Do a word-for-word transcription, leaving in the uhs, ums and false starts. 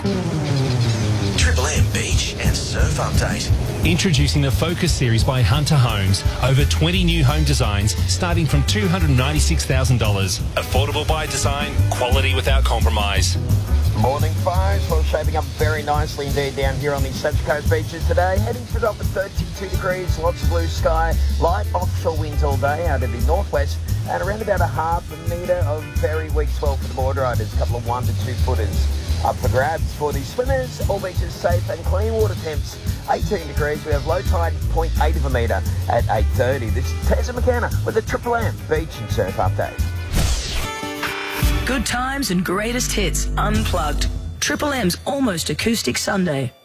Triple M Beach and Surf Update. Introducing the Focus series by Hunter Homes. Over twenty new home designs starting from two hundred ninety-six thousand dollars. Affordable by design, quality without compromise. Morning, folks. Well, shaping up very nicely indeed down here on the Central Coast beaches today. Heading for top of thirty-two degrees, lots of blue sky, light offshore winds all day out of the northwest, and around about a half a metre of very weak swell for the board riders, a couple of one to two footers. Up for grabs for the swimmers, all beaches safe and clean water temps. eighteen degrees, we have low tide zero point eight of a metre at eight thirty. This is Tessa McKenna with a Triple M Beach and Surf Update. Good times and greatest hits unplugged. Triple M's Almost Acoustic Sunday.